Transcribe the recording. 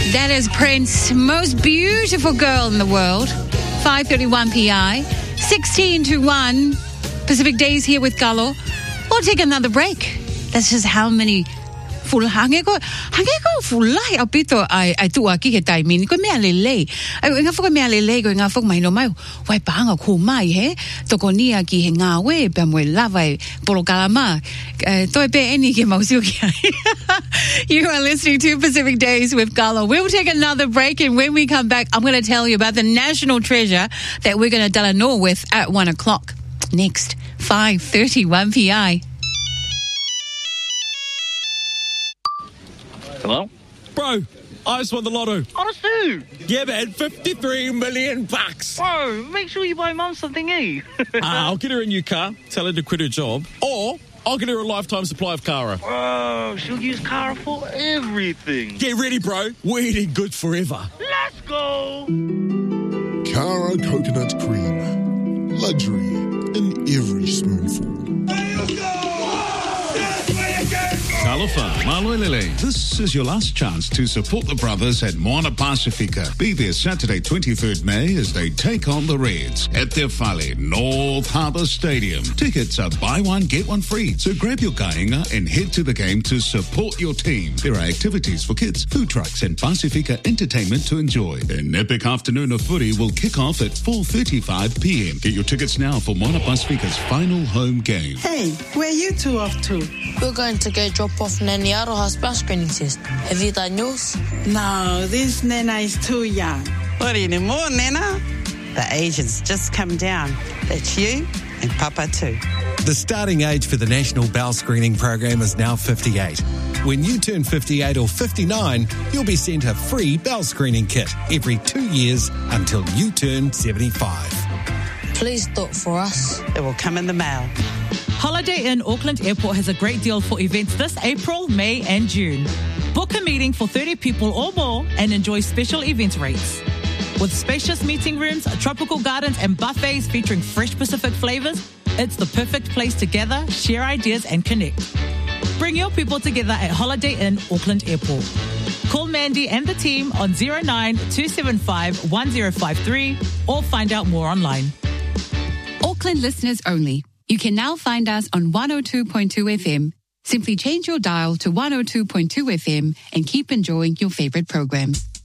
That is Prince, most beautiful girl in the world. 5:31 PI, 16 to 1 Pacific Days here with Galo. We'll take another break. That's just how many full hangi ko full lai apito ai tu aki ke tai min ko me alele ai nga fo me alele ko nga fo mai no mai wai pa nga khu mai he to ko ni aki he nga we ba mo la vai polo kalama to be any ke mau siu ki. You are listening to Pacific Days with Galo. We'll take another break, and when we come back, I'm going to tell you about the national treasure that we're going to Dalano with at 1 o'clock. Next, 5:31 PI. Hello? Bro, I just won the lotto. Honestly? Yeah, man, 53 million bucks. Bro, make sure you buy Mum something, eh? I'll get her a new car, tell her to quit her job, or I'll get her a lifetime supply of Cara. Bro, she'll use Cara for everything. Get ready, bro. We're eating good forever. Let's go! Cara coconut cream. Luxury in every spoonful. Talofa, Maloelele. This is your last chance to support the brothers at Moana Pacifica. Be there Saturday, 23rd May, as they take on the Reds at Te Whale, North Harbour Stadium. Tickets are buy one, get one free. So grab your kāinga and head to the game to support your team. There are activities for kids, food trucks and Pacifica entertainment to enjoy. An epic afternoon of footy will kick off at 4:35 p.m. Get your tickets now for Moana Pacifica's final home game. Hey, where you two off to? We're going to go drop off Nanny Aroha's bus screening test. Have you done yours? No, this Nana is too young. What anymore, Nana? The age has just come down. That's you and Papa too. The starting age for the National Bowel Screening Program is now 58. When you turn 58 or 59, you'll be sent a free bowel screening kit every 2 years until you turn 75. Please do it for us. It will come in the mail. Holiday Inn Auckland Airport has a great deal for events this April, May and June. Book a meeting for 30 people or more and enjoy special event rates. With spacious meeting rooms, tropical gardens and buffets featuring fresh Pacific flavours, it's the perfect place to gather, share ideas and connect. Bring your people together at Holiday Inn Auckland Airport. Call Mandy and the team on 09 275 1053 or find out more online. Auckland listeners only. You can now find us on 102.2 FM. Simply change your dial to 102.2 FM and keep enjoying your favourite programs.